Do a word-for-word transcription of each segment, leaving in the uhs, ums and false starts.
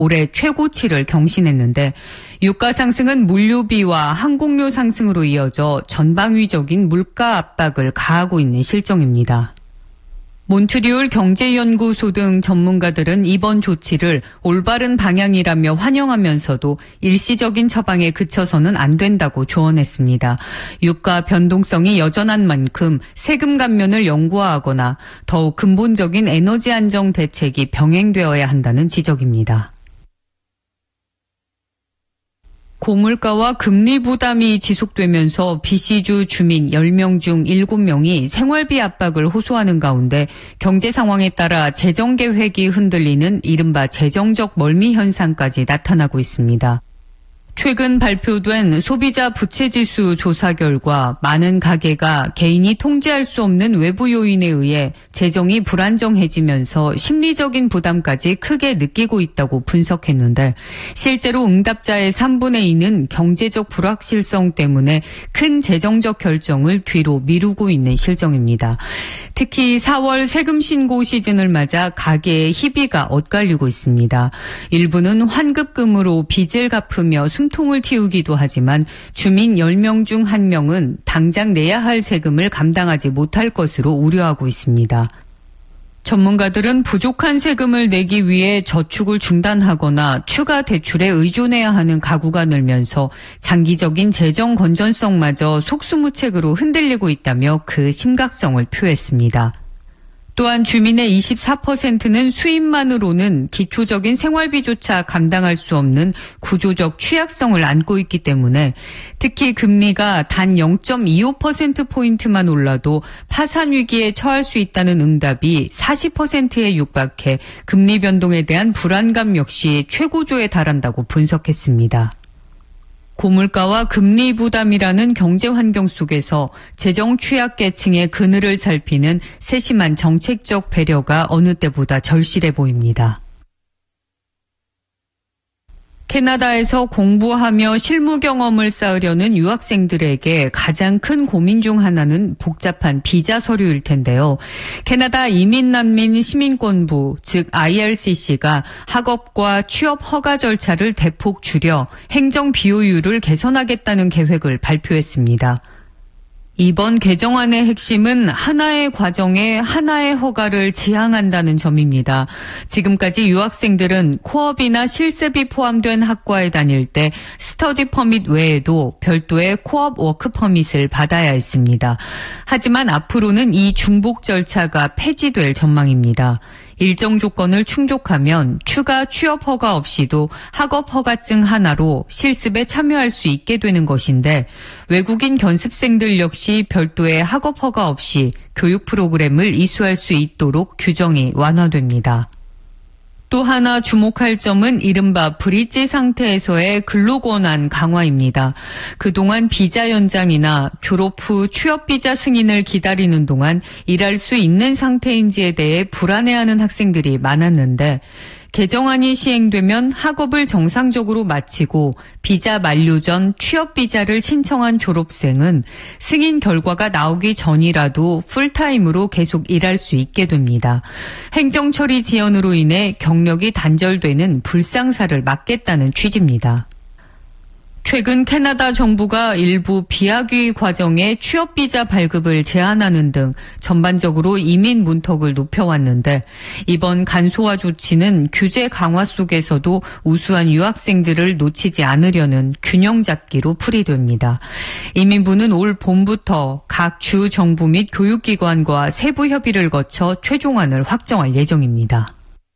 올해 최고치를 경신했는데 유가 상승은 물류비와 항공료 상승으로 이어져 전방위적인 물가 압박을 가하고 있는 실정입니다. 몬트리올 경제연구소 등 전문가들은 이번 조치를 올바른 방향이라며 환영하면서도 일시적인 처방에 그쳐서는 안 된다고 조언했습니다. 유가 변동성이 여전한 만큼 세금 감면을 영구화하거나 더욱 근본적인 에너지 안정 대책이 병행되어야 한다는 지적입니다. 고물가와 금리 부담이 지속되면서 비씨주 주민 열 명 중 일곱 명이 생활비 압박을 호소하는 가운데 경제 상황에 따라 재정 계획이 흔들리는 이른바 재정적 멀미 현상까지 나타나고 있습니다. 최근 발표된 소비자 부채지수 조사 결과 많은 가계가 개인이 통제할 수 없는 외부 요인에 의해 재정이 불안정해지면서 심리적인 부담까지 크게 느끼고 있다고 분석했는데 실제로 응답자의 삼분의 이는 경제적 불확실성 때문에 큰 재정적 결정을 뒤로 미루고 있는 실정입니다. 특히 사월 세금 신고 시즌을 맞아 가계의 희비가 엇갈리고 있습니다. 일부는 환급금으로 빚을 갚으며 숨통을 틔우기도 하지만 주민 열 명 중 한 명은 당장 내야 할 세금을 감당하지 못할 것으로 우려하고 있습니다. 전문가들은 부족한 세금을 내기 위해 저축을 중단하거나 추가 대출에 의존해야 하는 가구가 늘면서 장기적인 재정 건전성마저 속수무책으로 흔들리고 있다며 그 심각성을 표했습니다. 또한 주민의 이십사 퍼센트는 수입만으로는 기초적인 생활비조차 감당할 수 없는 구조적 취약성을 안고 있기 때문에 특히 금리가 단 영 점 이오 퍼센트포인트만 올라도 파산 위기에 처할 수 있다는 응답이 사십 퍼센트에 육박해 금리 변동에 대한 불안감 역시 최고조에 달한다고 분석했습니다. 고물가와 금리 부담이라는 경제 환경 속에서 재정 취약계층의 그늘을 살피는 세심한 정책적 배려가 어느 때보다 절실해 보입니다. 캐나다에서 공부하며 실무 경험을 쌓으려는 유학생들에게 가장 큰 고민 중 하나는 복잡한 비자 서류일 텐데요. 캐나다 이민난민 시민권부, 즉 아이알씨씨가 학업과 취업 허가 절차를 대폭 줄여 행정 비효율을 개선하겠다는 계획을 발표했습니다. 이번 개정안의 핵심은 하나의 과정에 하나의 허가를 지향한다는 점입니다. 지금까지 유학생들은 코업이나 실습이 포함된 학과에 다닐 때 스터디 퍼밋 외에도 별도의 코업 워크 퍼밋을 받아야 했습니다. 하지만 앞으로는 이 중복 절차가 폐지될 전망입니다. 일정 조건을 충족하면 추가 취업 허가 없이도 학업 허가증 하나로 실습에 참여할 수 있게 되는 것인데 외국인 견습생들 역시 별도의 학업 허가 없이 교육 프로그램을 이수할 수 있도록 규정이 완화됩니다. 또 하나 주목할 점은 이른바 브릿지 상태에서의 근로권한 강화입니다. 그동안 비자 연장이나 졸업 후 취업비자 승인을 기다리는 동안 일할 수 있는 상태인지에 대해 불안해하는 학생들이 많았는데 개정안이 시행되면 학업을 정상적으로 마치고 비자 만료 전 취업비자를 신청한 졸업생은 승인 결과가 나오기 전이라도 풀타임으로 계속 일할 수 있게 됩니다. 행정처리 지연으로 인해 경력이 단절되는 불상사를 막겠다는 취지입니다. 최근 캐나다 정부가 일부 비학위 과정에 취업비자 발급을 제한하는 등 전반적으로 이민 문턱을 높여왔는데 이번 간소화 조치는 규제 강화 속에서도 우수한 유학생들을 놓치지 않으려는 균형 잡기로 풀이됩니다. 이민부는 올 봄부터 각 주 정부 및 교육기관과 세부 협의를 거쳐 최종안을 확정할 예정입니다.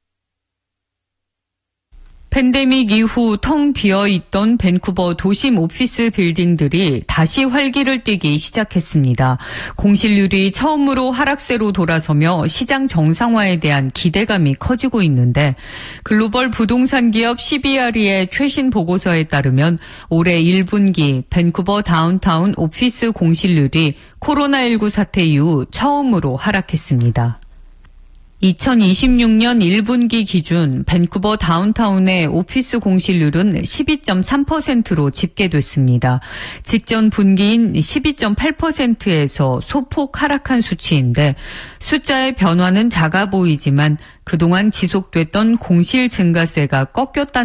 팬데믹 이후 텅 비어있던 밴쿠버 도심 오피스 빌딩들이 다시 활기를 띠기 시작했습니다. 공실률이 처음으로 하락세로 돌아서며 시장 정상화에 대한 기대감이 커지고 있는데 글로벌 부동산 기업 씨비알이의 최신 보고서에 따르면 올해 일 분기 밴쿠버 다운타운 오피스 공실률이 코로나십구 사태 이후 처음으로 하락했습니다. 이천이십육 년 일 분기 기준 밴쿠버 다운타운의 오피스 공실률은 십이 점 삼 퍼센트로 집계됐습니다. 직전 분기인 십이 점 팔 퍼센트에서 소폭 하락한 수치인데 숫자의 변화는 작아 보이지만 그동안 지속됐던 공실 증가세가 꺾였다는